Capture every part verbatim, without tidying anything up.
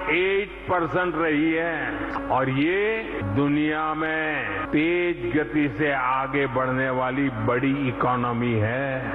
Eight percent रही है और ये दुनिया में तेज गति से आगे बढ़ने वाली बड़ी इकोनॉमी है।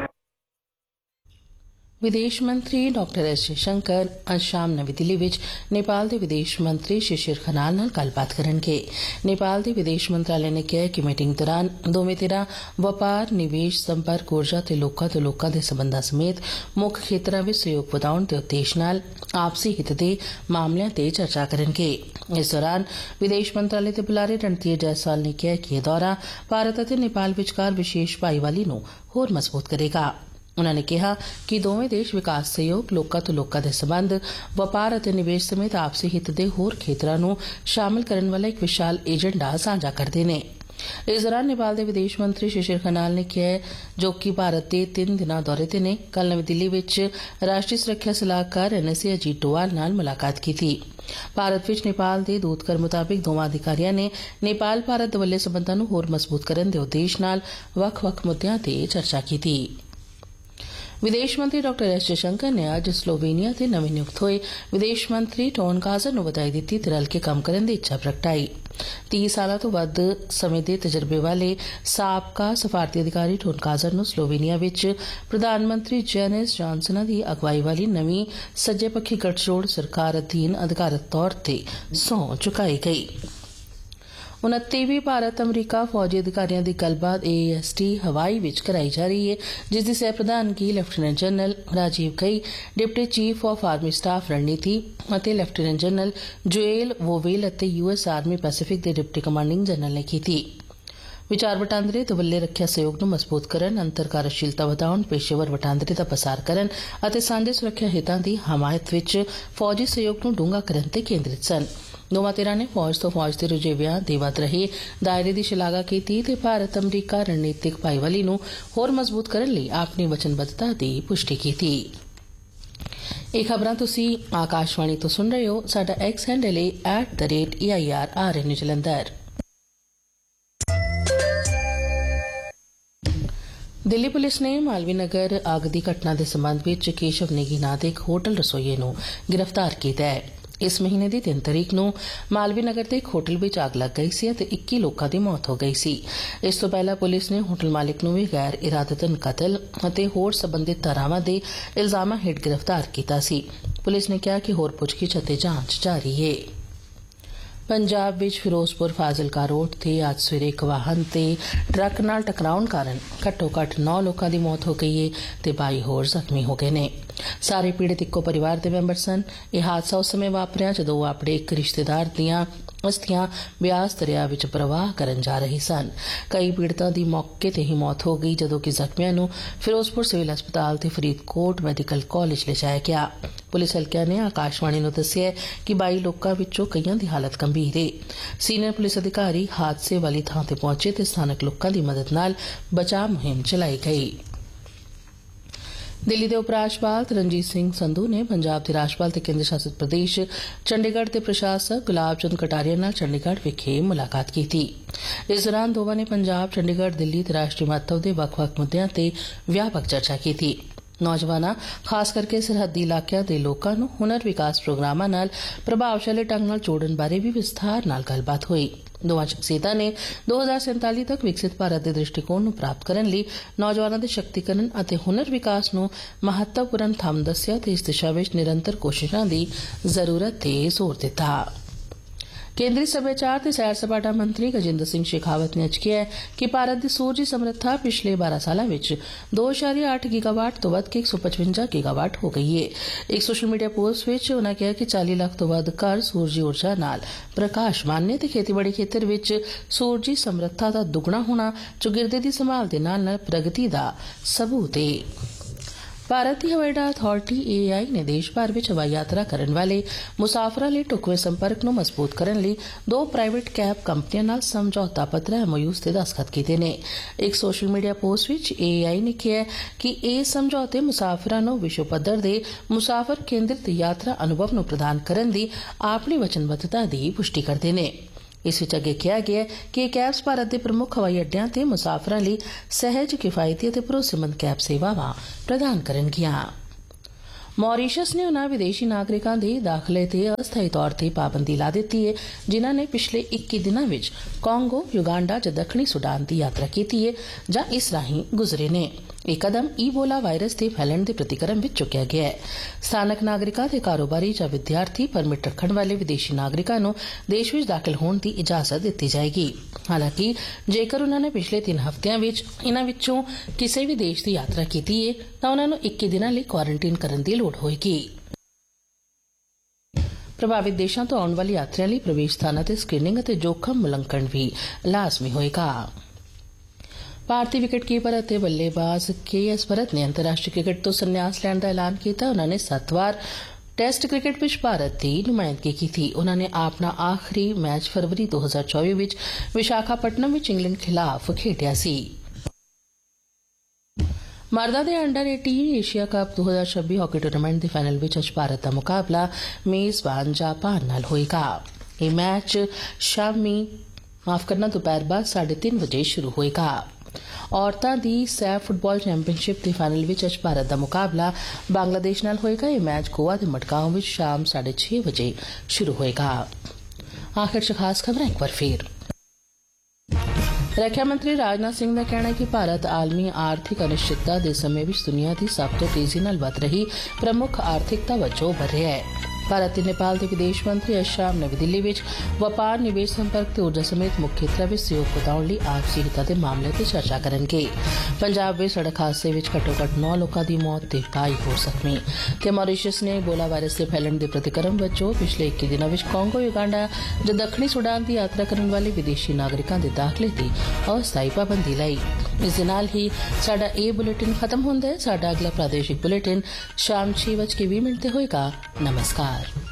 ਵਿਦੇਸ਼ ਮੰਤਰੀ ਡਾਕਟਰ ਐਸ ਜੈਸ਼ੰਕਰ ਅੱਜ ਸ਼ਾਮ ਨਵੀਂ ਦਿੱਲੀ ਵਿੱਚ ਨੇਪਾਲ ਦੇ ਵਿਦੇਸ਼ ਮੰਤਰੀ ਸ਼ਿਸ਼ਿਰ ਖਨਾਲ ਨਾਲ ਗੱਲਬਾਤ ਕਰਨਗੇ। ਨੇਪਾਲ ਦੇ ਵਿਦੇਸ਼ ਮੰਤਰਾਲੇ ਨੇ ਕਿਹਾ ਕਿ ਮੀਟਿੰਗ ਦੌਰਾਨ ਦੋਵੇਂ ਧਿਰਾਂ ਵਪਾਰ, ਨਿਵੇਸ਼, ਸੰਪਰਕ, ਊਰਜਾ ਤੇ ਲੋਕਾਂ ਤੋਂ ਲੋਕਾਂ ਦੇ ਸਬੰਧਾਂ ਸਮੇਤ ਮੁੱਖ ਖੇਤਰਾਂ ਵਿੱਚ ਸਹਿਯੋਗ ਵਧਾਉਣ ਦੇ ਉਦੇਸ਼ ਨਾਲ ਆਪਸੀ ਹਿੱਤ ਦੇ ਮਾਮਲਿਆਂ ਤੇ ਚਰਚਾ ਕਰਨਗੇ। ਇਸ ਦੌਰਾਨ ਵਿਦੇਸ਼ ਮੰਤਰਾਲੇ ਦੇ ਬੁਲਾਰੇ ਰਣਧੀਰ ਜੈਸਵਾਲ ਨੇ ਕਿਹਾ ਕਿ ਇਹ ਦੌਰਾ ਭਾਰਤ ਅਤੇ ਨੇਪਾਲ ਵਿਚਕਾਰ ਵਿਸ਼ੇਸ਼ ਭਾਈਵਾਲੀ ਨੂੰ ਹੋਰ ਮਜ਼ਬੂਤ ਕਰੇਗਾ। ਉਨ੍ਹਾਂ ਨੇ ਕਿਹਾ ਕਿ ਦੋਵੇਂ ਦੇਸ਼ ਵਿਕਾਸ ਸਹਿਯੋਗ, ਲੋਕਾਂ ਤੋਂ ਲੋਕਾਂ ਦੇ ਸਬੰਧ, ਵਪਾਰ ਅਤੇ ਨਿਵੇਸ਼ ਸਮੇਤ ਆਪਸੀ ਹਿੱਤ ਦੇ ਹੋਰ ਖੇਤਰਾਂ ਨੂੰ ਸ਼ਾਮਲ ਕਰਨ ਵਾਲਾ ਇੱਕ ਵਿਸ਼ਾਲ ਏਜੰਡਾ ਸਾਂਝਾ ਕਰਦੇ ਨੇ। ਇਸ ਦੌਰਾਨ ਨੇਪਾਲ ਦੇ ਵਿਦੇਸ਼ ਮੰਤਰੀ ਸ਼ਿਸ਼ਿਰ ਖਨਾਲ ਨੇ ਕਿਹਾ, ਜੋ ਕਿ ਭਾਰਤ ਦੇ ਤਿੰਨ ਦਿਨਾਂ ਦੌਰੇ ਤੇ ਨੇ, ਕੱਲ ਨਵੀਂ ਦਿੱਲੀ ਵਿੱਚ ਰਾਸ਼ਟਰੀ ਸੁਰੱਖਿਆ ਸਲਾਹਕਾਰ N S A Ajit Doval ਨਾਲ ਮੁਲਾਕਾਤ ਕੀਤੀ। ਭਾਰਤ ਵਿੱਚ ਨੇਪਾਲ ਦੇ ਦੂਤਘਰ ਮੁਤਾਬਿਕ ਦੋਵਾਂ ਅਧਿਕਾਰੀਆਂ ਨੇ ਨੇਪਾਲ ਭਾਰਤ ਦਵੱਲੇ ਸਬੰਧਾਂ ਨੂੰ ਹੋਰ ਮਜ਼ਬੂਤ ਕਰਨ ਦੇ ਉਦੇਸ਼ ਨਾਲ ਵੱਖ-ਵੱਖ ਮੁੱਦਿਆਂ ਤੇ ਚਰਚਾ ਕੀਤੀ। ਵਿਦੇਸ਼ ਮੰਤਰੀ ਡਾਕਟਰ ਐਸ ਜੈਸ਼ੰਕਰ ਨੇ ਅੱਜ ਸਲੋਵੇਨੀਆ ਦੇ ਨਵੇਂ ਨਿਯੁਕਤ ਹੋਏ ਵਿਦੇਸ਼ ਮੰਤਰੀ ਟੋਨ ਕਾਜ਼ਰ ਨੂੰ ਵਧਾਈ ਦਿੱਤੀ ਤੇ ਰਲ ਕੇ ਕੰਮ ਕਰਨ ਦੀ ਇੱਛਾ ਪ੍ਰਗਟਾਈ। ਤੀਹ ਸਾਲਾਂ ਤੋਂ ਵੱਧ ਸਮੇਂ ਦੇ ਤਜਰਬੇ ਵਾਲੇ ਸਾਬਕਾ ਸਫਾਰਤੀ ਅਧਿਕਾਰੀ ਟੋਨ ਕਾਜ਼ਰ ਨੂੰ ਸਲੋਵੇਨੀਆ ਵਿੱਚ ਪ੍ਰਧਾਨ ਮੰਤਰੀ ਜੈਨਿਸ ਜੌਨਸਨ ਦੀ ਅਗਵਾਈ ਵਾਲੀ ਨਵੀਂ ਸੱਜੇ ਪੱਖੀ ਗੱਠਜੋੜ ਸਰਕਾਰ ਅਧੀਨ ਅਧਿਕਾਰਤ ਤੌਰ ਤੇ ਸਹੁੰ ਚੁਕਾਈ ਗਈ। ਉਨੱਤੀਵੀਂ ਭਾਰਤ ਅਮਰੀਕਾ ਫੌਜੀ ਅਧਿਕਾਰੀਆਂ ਦੀ ਗੱਲਬਾਤ ਏ ਏ ਐਸ ਟੀ ਹਵਾਈ ਵਿੱਚ ਕਰਾਈ ਜਾ ਰਹੀ ਹੈ, ਜਿਸ ਦੀ ਸਹਿ ਪ੍ਰਧਾਨਗੀ lieutenant general Rajiv Ghai, deputy chief of army staff ਰਣਨੀਤੀ ਅਤੇ ਲੈਫਟੀਨੈਂਟ ਜਨਰਲ ਜੋਏਲ ਵੋਵੇਲ ਅਤੇ ਯੂ ਐਸ ਆਰਮੀ ਪੈਸੀਫਿਕ ਦੇ ਡਿਪਟੀ ਕਮਾਂਡਿੰਗ ਜਨਰਲ ਨੇ ਕੀਤੀ। ਵਿਚਾਰ ਵਟਾਂਦਰੇ, ਦਵੱਲੇ ਰੱਖਿਆ ਸਹਿਯੋਗ ਨੂੰ ਮਜ਼ਬੂਤ ਕਰਨ, ਅੰਤਰ ਕਾਰਜਸ਼ੀਲਤਾ ਵਧਾਉਣ, ਪੇਸ਼ੇਵਰ ਵਟਾਂਦਰੇ ਦਾ ਪਸਾਰ ਕਰਨ ਅਤੇ ਸਾਂਝੇ ਸੁਰੱਖਿਆ ਹਿੱਤਾਂ ਦੀ ਹਮਾਇਤ ਵਿੱਚ ਫੌਜੀ ਸਹਿਯੋਗ ਨੂੰ ਡੂੰਘਾ ਕਰਨ ਤੇ ਕੇਂਦਰਿਤ ਸਨ। ਦੋਵਾਂ ਧਿਰਾਂ ਨੇ ਫੌਜ ਤੋਂ ਫੌਜ ਦੇ ਰੁਝੇਵਿਆਂ ਦੇ ਵੱਧ ਰਹੇ ਦਾਇਰੇ ਦੀ ਸ਼ਲਾਘਾ ਕੀਤੀ ਤੇ ਭਾਰਤ ਅਮਰੀਕਾ ਰਣਨੀਤਿਕ ਭਾਈਵਾਲੀ ਨੂੰ ਹੋਰ ਮਜ਼ਬੂਤ ਕਰਨ ਲਈ ਆਪਣੀ ਵਚਨਬੱਧਤਾ ਦੀ ਪੁਸ਼ਟੀ ਕੀਤੀ। ਇਹ ਖਬਰਾਂ ਤੁਸੀਂ ਆਕਾਸ਼ਵਾਣੀ ਤੋਂ ਸੁਣ ਰਹੇ ਹੋ। ਸਾਡਾ ਐਕਸ ਹੈਂਡਲ ਹੈ at the rate A I R R N Jalandhar. Delhi police ਨੇ ਮਾਲਵੀ ਨਗਰ ਅੱਗ ਦੀ ਘਟਨਾ ਦੇ ਸਬੰਧ ਵਿੱਚ ਕੇਸ਼ਵ ਨੇਗੀ ਨਾਂ ਦੇ ਇੱਕ ਹੋਟਲ ਰਸੋਈਏ ਨੂੰ ਗ੍ਰਿਫਤਾਰ ਕੀਤਾ ਹੈ। ਇਸ ਮਹੀਨੇ ਦੀ ਤਿੰਨ ਤਰੀਕ ਨੂੰ ਮਾਲਵੀ ਨਗਰ ਦੇ ਇੱਕ ਹੋਟਲ ਵਿੱਚ ਅੱਗ ਲੱਗ ਗਈ ਸੀ ਅਤੇ ਇੱਕੀ ਲੋਕਾਂ ਦੀ ਮੌਤ ਹੋ ਗਈ ਸੀ। ਇਸ ਤੋਂ ਪਹਿਲਾਂ ਪੁਲਿਸ ਨੇ ਹੋਟਲ ਮਾਲਿਕ ਨੂੰ ਵੀ ਗੈਰ ਇਰਾਦਤਨ ਕਤਲ ਅਤੇ ਹੋਰ ਸਬੰਧਿਤ ਧਾਰਾਵਾਂ ਦੇ ਇਲਜ਼ਾਮਾਂ ਹੇਠ ਗ੍ਰਿਫਤਾਰ ਕੀਤਾ ਸੀ। ਪੁਲਿਸ ਨੇ ਕਿਹਾ ਕਿ ਹੋਰ ਪੁੱਛਗਿੱਛ ਅਤੇ ਜਾਂਚ ਜਾਰੀ ਹੈ। ਪੰਜਾਬ ਵਿੱਚ ਫਿਰੋਜ਼ਪੁਰ ਫਾਜ਼ਿਲਕਾ ਰੋਡ ਤੇ ਅੱਜ ਸਵੇਰੇ ਇੱਕ ਵਾਹਨ ਤੇ ਟਰੱਕ ਨਾਲ ਟਕਰਾਉਣ ਕਾਰਨ ਘੱਟੋ ਘੱਟ ਨੌ ਲੋਕਾਂ ਦੀ ਮੌਤ ਹੋ ਗਈ ਹੈ ਤੇ ਬਾਈ ਹੋਰ ਜ਼ਖਮੀ ਹੋ ਗਏ ਨੇ। ਸਾਰੇ ਪੀੜਤ ਇੱਕੋ ਪਰਿਵਾਰ ਦੇ ਮੈਂਬਰ ਸਨ। ਇਹ ਹਾਦਸਾ ਉਸ ਸਮੇਂ ਵਾਪਰਿਆ ਜਦੋਂ ਉਹ ਆਪਣੇ ਇੱਕ ਰਿਸ਼ਤੇਦਾਰ ਦੀਆਂ ਅਸਥੀਆਂ ਬਿਆਸ ਦਰਿਆ ਵਿੱਚ ਪ੍ਰਵਾਹ ਕਰਨ ਜਾ ਰਹੀ ਸਨ। ਕਈ ਪੀੜਤਾਂ ਦੀ ਮੌਕੇ ਤੇ ਹੀ ਮੌਤ ਹੋ ਗਈ, ਜਦੋਂ ਕਿ ਜ਼ਖਮੀਆਂ ਨੂੰ ਫਿਰੋਜ਼ਪੁਰ ਸਿਵਲ ਹਸਪਤਾਲ ਤੇ ਫਰੀਦਕੋਟ ਮੈਡੀਕਲ ਕਾਲਜ ਲਿਜਾਇਆ ਗਿਆ। ਪੁਲਿਸ ਹਲਕਿਆਂ ਨੇ ਆਕਾਸ਼ਵਾਣੀ ਨੂੰ ਦੱਸਿਆ ਕਿ ਬਾਈ ਲੋਕਾਂ ਵਿੱਚੋਂ ਕਈਆਂ ਦੀ ਹਾਲਤ ਗੰਭੀਰ ਹੈ। ਸੀਨੀਅਰ ਪੁਲਿਸ ਅਧਿਕਾਰੀ ਹਾਦਸੇ ਵਾਲੀ ਥਾਂ ਤੇ ਪਹੁੰਚੇ ਤੇ ਸਥਾਨਕ ਲੋਕਾਂ ਦੀ ਮਦਦ ਨਾਲ ਬਚਾਅ ਮੁਹਿੰਮ ਚਲਾਈ ਗਈ। ਦਿੱਲੀ ਦੇ ਉਪ ਰਾਜਪਾਲ ਰਣਜੀਤ ਸਿੰਘ ਸੰਧੂ ਨੇ ਪੰਜਾਬ ਦੇ ਰਾਜਪਾਲ ਤੇ ਕੇਂਦਰ ਸ਼ਾਸਿਤ ਪ੍ਰਦੇਸ਼ ਚੰਡੀਗੜ੍ਹ ਦੇ ਪ੍ਰਸ਼ਾਸਕ ਗੁਲਾਬ ਚੰਦ ਕਟਾਰੀਆ ਨਾਲ ਚੰਡੀਗੜ੍ਹ ਵਿਖੇ ਮੁਲਾਕਾਤ ਕੀਤੀ। ਇਸ ਦੌਰਾਨ ਦੋਵਾਂ ਨੇ ਪੰਜਾਬ, ਚੰਡੀਗੜ੍ਹ, ਦਿੱਲੀ ਤੇ ਰਾਸ਼ਟਰੀ ਮਹੱਤਵ ਦੇ ਵੱਖ-ਵੱਖ ਮੁੱਦਿਆਂ ਤੇ ਵਿਆਪਕ ਚਰਚਾ ਕੀਤੀ। ਨੌਜਵਾਨਾਂ, ਖਾਸ ਕਰਕੇ ਸਰਹੱਦੀ ਇਲਾਕਿਆਂ ਦੇ ਲੋਕਾਂ ਨੂੰ ਹੁਨਰ ਵਿਕਾਸ ਪ੍ਰੋਗਰਾਮਾਂ ਨਾਲ ਪ੍ਰਭਾਵਸ਼ਾਲੀ ਢੰਗ ਨਾਲ ਜੋੜਨ ਬਾਰੇ ਵੀ ਵਿਸਥਾਰ ਨਾਲ ਗੱਲਬਾਤ ਹੋਈ। ਦੋਵਾਂ ਸ਼ਖਸੀਅਤਾਂ ਨੇ ਦੋ ਹਜ਼ਾਰ ਸੈਂਤਾਲੀ ਤੱਕ ਵਿਕਸਿਤ ਭਾਰਤ ਦੇ ਦ੍ਰਿਸ਼ਟੀਕੋਣ ਨੂੰ ਪ੍ਰਾਪਤ ਕਰਨ ਲਈ ਨੌਜਵਾਨਾਂ ਦੇ ਸ਼ਕਤੀਕਰਨ ਅਤੇ ਹੁਨਰ ਵਿਕਾਸ ਨੂੰ ਮਹੱਤਵਪੂਰਨ ਥੰਮ ਦੱਸਿਆ ਤੇ ਇਸ ਦਿਸ਼ਾ ਵਿੱਚ ਨਿਰੰਤਰ ਕੋਸ਼ਿਸ਼ਾਂ ਦੀ ਜ਼ਰੂਰਤ ਤੇ ਜ਼ੋਰ ਦਿੱਤਾ। ਕੇਂਦਰੀ ਸੱਭਿਆਚਾਰ ਤੇ ਸੈਰ ਸਪਾਟਾ ਮੰਤਰੀ ਗਜਿੰਦਰ ਸਿੰਘ ਸ਼ੇਖਾਵਤ ਨੇ ਅੱਜ ਕਿਹਾ ਕਿ ਭਾਰਤ ਦੀ ਸੂਰਜੀ ਸਮਰੱਥਾ ਪਿਛਲੇ ਬਾਰਾਂ ਸਾਲਾਂ ਵਿੱਚ ਦੋ ਦਸ਼ਮਲਵ ਅੱਠ ਗੀਗਾਵਾਟ ਤੋਂ ਵੱਧ ਕੇ ਇੱਕ ਸੌ ਪਚਵੰਜਾ ਗੀਗਾਵਾਟ ਹੋ ਗਈ ਹੈ। ਇੱਕ ਸੋਸ਼ਲ ਮੀਡੀਆ ਪੋਸਟ ਵਿੱਚ ਉਨ੍ਹਾਂ ਕਿਹਾ ਕਿ ਚਾਲੀ ਲੱਖ ਤੋਂ ਵੱਧ ਘਰ ਸੂਰਜੀ ਊਰਜਾ ਨਾਲ ਪ੍ਰਕਾਸ਼ਮਾਨ ਨੇ ਤੇ ਖੇਤੀਬਾੜੀ ਖੇਤਰ ਵਿੱਚ ਸੂਰਜੀ ਸਮਰੱਥਾ ਦਾ ਦੁੱਗਣਾ ਹੋਣਾ ਚੌਗਿਰਦੇ ਦੀ ਸੰਭਾਲ ਦੇ ਨਾਲ ਨਾਲ ਪ੍ਰਗਤੀ ਦਾ ਸਬੂਤ ਹੈ। ਭਾਰਤੀ ਹਵਾਈ ਅੱਡਾ ਅਥਾਰਟੀ ਏ ਆਈ ਨੇ ਦੇਸ਼ ਭਰ ਵਿੱਚ ਹਵਾਈ ਯਾਤਰਾ ਕਰਨ ਵਾਲੇ ਮੁਸਾਫਰਾਂ ਲਈ ਢੁਕਵੇਂ ਸੰਪਰਕ ਨੂੰ ਮਜ਼ਬੂਤ ਕਰਨ ਲਈ ਦੋ ਪ੍ਰਾਈਵੇਟ ਕੈਬ ਕੰਪਨੀਆਂ ਨਾਲ ਸਮਝੌਤਾ ਪੱਤਰ ਐਮ ਓ ਯੂਜ਼ ਤੇ ਦਸਤਖਤ ਕੀਤੇ ਨੇ। ਇੱਕ ਸੋਸ਼ਲ ਮੀਡੀਆ ਪੋਸਟ ਵਿੱਚ ਏ ਆਈ ਨੇ ਕਿਹਾ ਕਿ ਇਹ ਸਮਝੌਤੇ ਮੁਸਾਫਰਾਂ ਨੂੰ ਵਿਸ਼ਵ ਪੱਧਰ ਦੇ ਮੁਸਾਫਰ ਕੇਂਦਰਿਤ ਯਾਤਰਾ ਅਨੁਭਵ ਨੂੰ ਪ੍ਰਦਾਨ ਕਰਨ ਦੀ ਆਪਣੀ ਵਚਨਬੱਧਤਾ ਦੀ ਪੁਸ਼ਟੀ ਕਰਦੇ ਨੇ। ਇਸ ਵਿੱਚ ਅੱਗੇ ਕਿਹਾ ਗਿਆ ਕਿ ਇਹ ਕੈਬਸ ਭਾਰਤ ਦੇ ਪ੍ਰਮੁੱਖ ਹਵਾਈ ਅੱਡਿਆਂ ਤੇ ਮੁਸਾਫਰਾਂ ਲਈ ਸਹਿਜ, ਕਿਫਾਇਤੀ ਅਤੇ ਭਰੋਸੇਮੰਦ ਕੈਬ ਸੇਵਾਵਾਂ ਪ੍ਰਦਾਨ ਕਰਨਗੀਆਂ। ਮੌਰੀਸ਼ਸ ਨੇ ਉਹਨਾਂ ਵਿਦੇਸ਼ੀ ਨਾਗਰਿਕਾਂ ਦੇ ਦਾਖਲੇ ਤੇ ਅਸਥਾਈ ਤੌਰ ਤੇ ਪਾਬੰਦੀ ਲਾ ਦਿੱਤੀ ਹੈ ਜਿਨ੍ਹਾਂ ਨੇ ਪਿਛਲੇ ਇੱਕੀ ਦਿਨਾਂ ਵਿੱਚ ਕਾਂਗੋ, ਯੁਗਾਂਡਾ ਜਾਂ ਦੱਖਣੀ ਸੁਡਾਨ ਦੀ ਯਾਤਰਾ ਕੀਤੀ ਹੈ ਜਾਂ ਇਸ ਰਾਹੀਂ ਗੁਜ਼ਰੇ ਨੇ। ਇਹ ਕਦਮ ਈਬੋਲਾ ਵਾਇਰਸ ਦੇ ਫੈਲਣ ਦੇ ਪ੍ਰਤੀਕਰਮ ਵਿੱਚ ਚੁੱਕਿਆ ਗਿਆ ਹੈ। ਸਥਾਨਕ ਨਾਗਰਿਕਾਂ ਤੇ ਕਾਰੋਬਾਰੀ ਜਾਂ ਵਿਦਿਆਰਥੀ ਪਰਮਿਟ ਰੱਖਣ ਵਾਲੇ ਵਿਦੇਸ਼ੀ ਨਾਗਰਿਕਾਂ ਨੂੰ ਦੇਸ਼ ਵਿੱਚ ਦਾਖਲ ਹੋਣ ਦੀ ਇਜਾਜ਼ਤ ਦਿੱਤੀ ਜਾਏਗੀ। ਹਾਲਾਂਕਿ ਜੇਕਰ ਉਨ੍ਹਾਂ ਨੇ ਪਿਛਲੇ ਤਿੰਨ ਹਫ਼ਤਿਆਂ ਵਿੱਚ ਇਨ੍ਹਾਂ ਵਿੱਚੋਂ ਕਿਸੇ ਵੀ ਦੇਸ਼ ਦੀ ਯਾਤਰਾ ਕੀਤੀ ਹੈ ਤਾਂ ਉਨ੍ਹਾਂ ਨੂੰ ਇੱਕੀ ਦਿਨਾਂ ਲਈ ਕੁਆਰੰਟੀਨ ਕਰਨ ਦੀ ਲੋੜ ਹੋਏਗੀ। ਪ੍ਰਭਾਵਿਤ ਦੇਸ਼ਾਂ ਤੋਂ ਆਉਣ ਵਾਲੇ ਯਾਤਰੀਆਂ ਲਈ ਪ੍ਰਵੇਸ਼ ਸਥਾਨਾਂ ਤੇ ਸਕਰੀਨਿੰਗ ਅਤੇ ਜੋਖਮ ਮੁਲੰਕਣ ਵੀ ਲਾਜ਼ਮੀ ਹੋਏਗਾ। ਭਾਰਤੀ ਵਿਕਟ ਕੀਪਰ ਅਤੇ ਬੱਲੇਬਾਜ਼ ਕੇ ਐਸ ਭਰਤ ਨੇ ਅੰਤਰਰਾਸ਼ਟਰੀ ਕ੍ਰਿਕਟ ਤੋਂ ਸੰਨਿਆਸ ਲੈਣ ਦਾ ਐਲਾਨ ਕੀਤਾ। ਉਨ੍ਹਾਂ ਨੇ ਸੱਤ ਵਾਰ ਟੈਸਟ ਕ੍ਰਿਕਟ ਵਿੱਚ ਭਾਰਤ ਦੀ ਨੁਮਾਇੰਦਗੀ ਕੀਤੀ। ਉਨ੍ਹਾਂ ਨੇ ਆਪਣਾ ਆਖਰੀ ਮੈਚ ਫਰਵਰੀ ਦੋ ਹਜ਼ਾਰ ਚੌਵੀ ਵਿੱਚ ਵਿਸ਼ਾਖਾਪਟਨਮ ਵਿੱਚ ਇੰਗਲੈਂਡ ਖਿਲਾਫ ਖੇਡਿਆ ਸੀ। ਮਰਦਾਂ ਦੇ ਅੰਡਰ ਅਠਾਰਾਂ ਏਸ਼ੀਆ ਕੱਪ ਦੋ ਹਜ਼ਾਰ ਛੱਬੀ ਹਾਕੀ ਟੂਰਨਾਮੈਂਟ ਦੇ ਫਾਈਨਲ ਵਿੱਚ ਅੱਜ ਭਾਰਤ ਦਾ ਮੁਕਾਬਲਾ ਮੇਜ਼ਬਾਨ ਜਾਪਾਨ ਨਾਲ ਹੋਏਗਾ। ਇਹ ਮੈਚ ਸ਼ਾਮੀ ਮਾਫ ਕਰਨਾ ਦੁਪਹਿਰ ਬਾਅਦ ਸਾਢੇ ਤਿੰਨ ਵਜੇ ਸ਼ੁਰੂ ਹੋਏਗਾ। ਔਰਤਾਂ ਦੀ ਸੈਫ ਫੁੱਟਬਾਲ ਚੈਂਪੀਅਨਸ਼ਿਪ ਦੇ ਫਾਈਨਲ ਵਿੱਚ ਅੱਜ ਭਾਰਤ ਦਾ ਮੁਕਾਬਲਾ ਬੰਗਲਾਦੇਸ਼ ਨਾਲ ਹੋਏਗਾ। ਇਹ ਮੈਚ ਗੋਆ ਦੇ ਮਡਗਾਓਂ ਵਿੱਚ ਸ਼ਾਮ ਸਾਢੇ ਛੇ ਵਜੇ ਸ਼ੁਰੂ ਹੋਏਗਾ। ਆਖਿਰ ਚ ਖਾਸ ਖਬਰਾਂ ਇੱਕ ਵਾਰ ਫੇਰ। ਰੱਖਿਆ ਮੰਤਰੀ ਰਾਜਨਾਥ ਸਿੰਘ ਦਾ ਕਹਿਣਾ ਹੈ ਕਿ ਭਾਰਤ ਆਲਮੀ ਆਰਥਿਕ ਅਨਿਸ਼ਚਿਤਤਾ ਦੇ ਸਮੇਂ ਵਿੱਚ ਦੁਨੀਆ ਦੀ ਸਭ ਤੋਂ ਤੇਜ਼ੀ ਨਾਲ ਵਧ ਰਹੀ ਪ੍ਰਮੁੱਖ ਆਰਥਿਕਤਾ ਵਜੋਂ ਉੱਭਰ ਰਿਹਾ ਹੈ। ਭਾਰਤ ਤੇ ਨੇਪਾਲ ਦੇ ਵਿਦੇਸ਼ ਮੰਤਰੀ ਅੱਜ ਸ਼ਾਮ ਨਵੀਂ ਦਿੱਲੀ ਵਿੱਚ ਵਪਾਰ, ਨਿਵੇਸ਼, ਸੰਪਰਕ ਤੇ ਊਰਜਾ ਸਮੇਤ ਮੁੱਖ ਖੇਤਰਾਂ ਵਿੱਚ ਸਹਿਯੋਗ ਵਧਾਉਣ ਲਈ ਆਪਸੀ ਹਿੱਤਾਂ ਦੇ ਮਾਮਲੇ ਤੇ ਚਰਚਾ ਕਰਨਗੇ। ਪੰਜਾਬ ਵਿੱਚ ਸੜਕ ਹਾਦਸੇ ਵਿੱਚ ਘੱਟੋ ਘੱਟ ਨੌ ਲੋਕਾਂ ਦੀ ਮੌਤ ਤੇ ਬਾਈ ਹੋਰ ਜ਼ਖਮੀ। ਤੇ ਮੌਰੀਸ਼ਸ ਨੇ ਈਬੋਲਾ ਵਾਇਰਸ ਦੇ ਫੈਲਣ ਦੇ ਪ੍ਰਤੀਕਰਮ ਵਜੋਂ ਪਿਛਲੇ ਇੱਕੀ ਦਿਨਾਂ ਵਿੱਚ ਕਾਂਗੋ, ਯੁਗਾਂਡਾ ਜਾਂ ਦੱਖਣੀ ਸੁਡਾਨ ਦੀ ਯਾਤਰਾ ਕਰਨ ਵਾਲੇ ਵਿਦੇਸ਼ੀ ਨਾਗਰਿਕਾਂ ਦੇ ਦਾਖਲੇ ਤੇ ਅਸਥਾਈ ਪਾਬੰਦੀ ਲਾਈ। ਇਸ ਦੇ ਨਾਲ ਹੀ ਸਾਡਾ ਇਹ ਬੁਲੇਟਿਨ ਖਤਮ ਹੁੰਦਾ ਹੈ। ਸਾਡਾ ਅਗਲਾ ਪ੍ਰਾਦੇਸ਼ਿਕ ਬੁਲੇਟਿਨ ਸ਼ਾਮ ਛੇ ਵਜ ਕੇ ਵੀਹ ਮਿੰਟ ਤੇ ਹੋਏਗਾ। नमस्कार।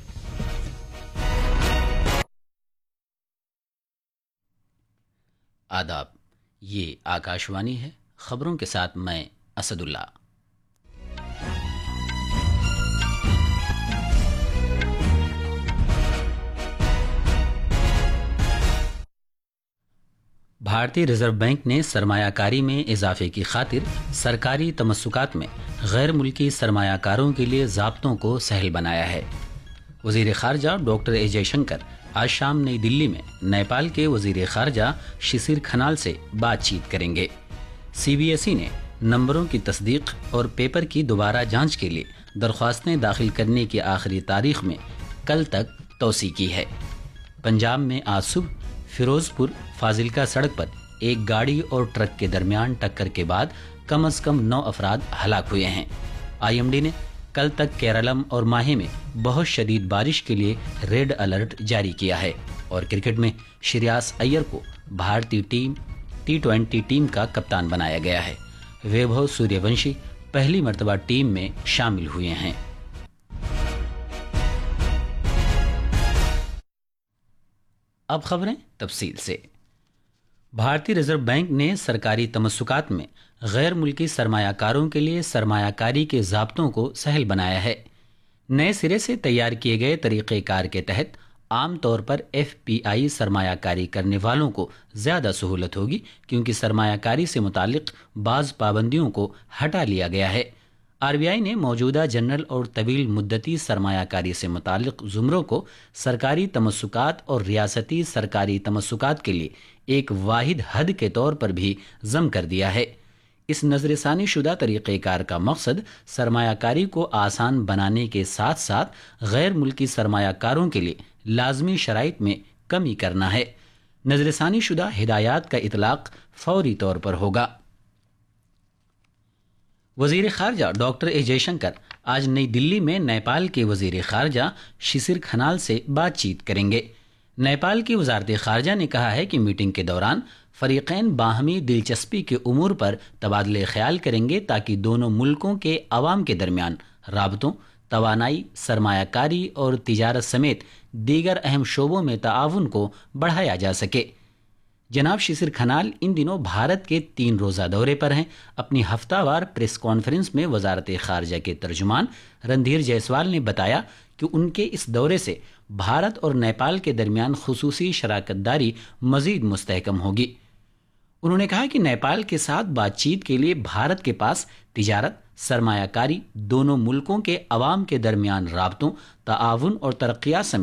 आदाब, ये आकाशवाणी है। खबरों के साथ मैं असदुल्ला। भारतीय रिजर्व बैंक ने सरमायाकारी में इजाफे की खातिर सरकारी तमस्सुकात में गैर मुल्की सरमायाकारों के लिए ज़ाब्तों को सहल बनाया है। वज़ीर ख़ारजा डॉक्टर ए जयशंकर आज शाम नई दिल्ली में नेपाल के वज़ीर ख़ारजा शिशिर खनाल से बातचीत करेंगे। सी बी एस ई ने नंबरों की तस्दीक और पेपर की दोबारा जांच के लिए दरख्वास्तें दाखिल करने की आखिरी तारीख में कल तक तोसी की है। पंजाब में आज सुबह फिरोजपुर फाजिलका सड़क पर एक गाड़ी और ट्रक के दरमियान टक्कर के बाद कम अज कम नौ अफराद हलाक हुए हैं। आई एम डी ने कल तक केरलम और माहे में बहुत शदीद बारिश के लिए रेड अलर्ट जारी किया है। और क्रिकेट में श्रेयस अय्यर को भारतीय टीम टी ट्वेंटी टीम का कप्तान बनाया गया है। वैभव सूर्यवंशी पहली मर्तबा टीम में शामिल हुए हैं। अब खबरें तफसील से। भारतीय रिजर्व बैंक ने सरकारी तमस्सुकात में गैर मुल्की सरमायाकारों के लिए सरमायाकारी के ज़ाब्तों को सहल बनाया है। नए सिरे से तैयार किए गए तरीक़ेकार के तहत आम तौर पर एफ पी आई सरमायाकारी करने वालों को ज़्यादा सहूलत होगी, क्योंकि सरमायाकारी से मुतालिक बाज़ पाबंदियों को हटा लिया गया है। आर बी आई ने मौजूदा जनरल और तवील मुद्दती सरमायाकारी से मुतालिक ज़ुमरों को सरकारी तमस्सुकात और रियासती सरकारी तमस्सुकात के लिए एक वाहिद हद के तौर पर भी ज़म कर दिया है। इस नज़रसानी शुदा तरीक़ेकार का मकसद सरमायाकारी को आसान बनाने के साथ साथ गैर मुल्की सरमायाकारों के लिए लाजमी शराइत में कमी करना है। नज़रसानी शुदा हिदायत का इतलाक़ फौरी तौर पर होगा। वज़ीर ख़ारजा डॉक्टर ए जयशंकर आज नई दिल्ली में नेपाल के वज़ीर ख़ारजा शिशिर खनाल से बातचीत करेंगे। नेपाल की वज़ारत ख़ारजा ने कहा है कि मीटिंग के दौरान फ़रीक़ैन बाहमी दिलचस्पी के उमूर पर तबादले ख्याल करेंगे, ताकि दोनों मुल्कों के अवाम के दरमियान राबतों, तवानाई, सरमायाकारी और तिजारत समेत दीगर अहम शोबों में ताआवुन को बढ़ाया जा सके। जनाब शिशिर खनाल इन दिनों भारत के तीन रोज़ा दौरे पर हैं। अपनी हफ्तावार प्रेस कॉन्फ्रेंस में वज़ारत ख़ारजा के तर्जुमान रणधीर जायसवाल ने बताया कि उनके इस दौरे से भारत और नेपाल के दरमियान खुसूसी शराकतदारी मज़ीद मुस्तहकम होगी। انہوں نے کہا کہ نیپال کے ساتھ بات چیت کے لیے بھارت کے پاس تجارت، سرمایہ کاری، دونوں ملکوں کے عوام کے درمیان رابطوں، تعاون اور ترقیات سمیت